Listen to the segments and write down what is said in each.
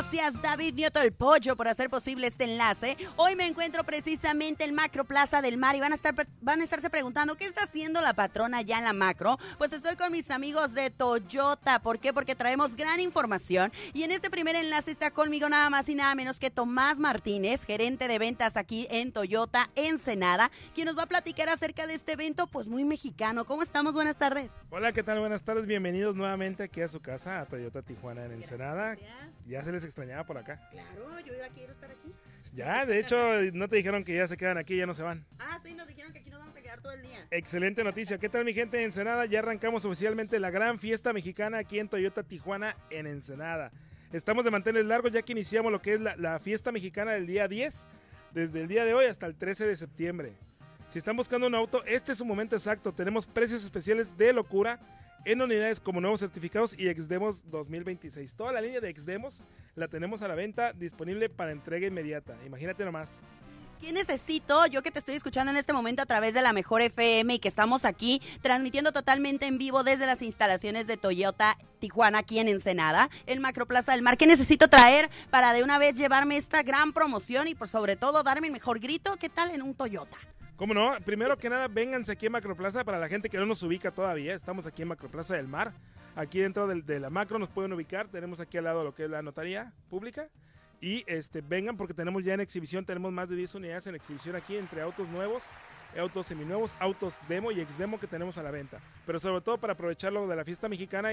Gracias, David Nieto el Pollo, por hacer posible este enlace. Hoy me encuentro precisamente en Macro Plaza del Mar y van a estarse preguntando ¿qué está haciendo la patrona allá en la Macro? Pues estoy con mis amigos de Toyota. ¿Por qué? Porque traemos gran información y en este primer enlace está conmigo nada más y nada menos que Tomás Martínez, gerente de ventas aquí en Toyota Ensenada, quien nos va a platicar acerca de este evento pues muy mexicano. ¿Cómo estamos? Buenas tardes. Hola, ¿qué tal? Buenas tardes, bienvenidos nuevamente aquí a su casa, a Toyota Tijuana en Ensenada. Gracias. Ya se les extrañaba por acá. Claro, yo iba a querer estar aquí. Ya, de hecho, no te dijeron que ya se quedan aquí, ya no se van. Ah, sí, nos dijeron que aquí nos vamos a quedar todo el día. Excelente noticia. ¿Qué tal, mi gente de Ensenada? Ya arrancamos oficialmente la gran fiesta mexicana aquí en Toyota Tijuana en Ensenada. Estamos de manteles largos ya que iniciamos lo que es la fiesta mexicana del día 10, desde el día de hoy hasta el 13 de septiembre. Si están buscando un auto, este es su momento exacto. Tenemos precios especiales de locura en unidades como nuevos certificados y Exdemos 2026. Toda la línea de Exdemos la tenemos a la venta disponible para entrega inmediata. Imagínate nomás. ¿Qué necesito? Yo que te estoy escuchando en este momento a través de la Mejor FM y que estamos aquí transmitiendo totalmente en vivo desde las instalaciones de Toyota Tijuana aquí en Ensenada, en Macro Plaza del Mar. ¿Qué necesito traer para de una vez llevarme esta gran promoción y por sobre todo darme el mejor grito? ¿Qué tal en un Toyota? ¿Cómo no? Primero que nada, vénganse aquí en Macroplaza. Para la gente que no nos ubica todavía, estamos aquí en Macroplaza del Mar. Aquí dentro de la Macro nos pueden ubicar. Tenemos aquí al lado lo que es la notaría pública. Y vengan porque tenemos ya en exhibición, tenemos más de 10 unidades en exhibición aquí entre autos nuevos, autos seminuevos, autos demo y exdemo que tenemos a la venta. Pero sobre todo para aprovecharlo de la fiesta mexicana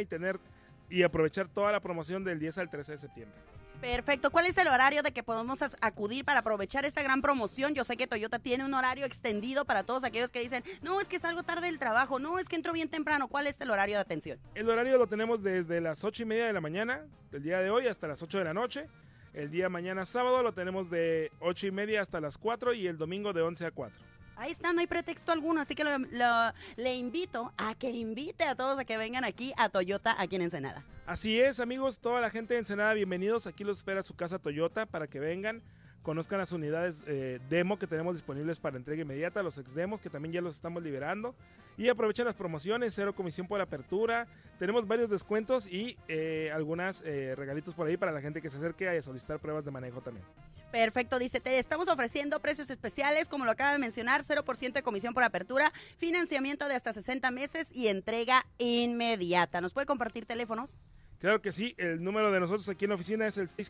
y aprovechar toda la promoción del 10 al 13 de septiembre. Perfecto. ¿Cuál es el horario de que podemos acudir para aprovechar esta gran promoción? Yo sé que Toyota tiene un horario extendido para todos aquellos que dicen, no, es que salgo tarde del trabajo, no, es que entro bien temprano. ¿Cuál es el horario de atención? El horario lo tenemos desde las 8:30 de la mañana del día de hoy hasta las 8 de la noche. El día mañana sábado lo tenemos de 8:30 hasta las 4 y el domingo de 11 a 4. Ahí está, no hay pretexto alguno, así que le invito a que invite a todos a que vengan aquí a Toyota, aquí en Ensenada. Así es, amigos, toda la gente de Ensenada, bienvenidos. Aquí los espera su casa Toyota para que vengan, conozcan las unidades demo que tenemos disponibles para entrega inmediata, los exdemos que también ya los estamos liberando y aprovechen las promociones, 0 comisión por apertura. Tenemos varios descuentos y algunos regalitos por ahí para la gente que se acerque a solicitar pruebas de manejo también. Perfecto, dice, te estamos ofreciendo precios especiales, como lo acaba de mencionar, 0% de comisión por apertura, financiamiento de hasta 60 meses y entrega inmediata. ¿Nos puede compartir teléfonos? Claro que sí, el número de nosotros aquí en la oficina es el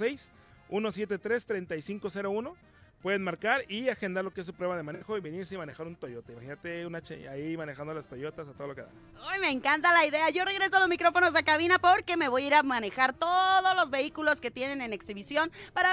646-173-3501. Pueden marcar y agendar lo que es su prueba de manejo y venirse y manejar un Toyota. Imagínate ahí manejando las Toyotas a todo lo que da. ¡Ay, me encanta la idea! Yo regreso a los micrófonos a cabina porque me voy a ir a manejar todos los vehículos que tienen en exhibición para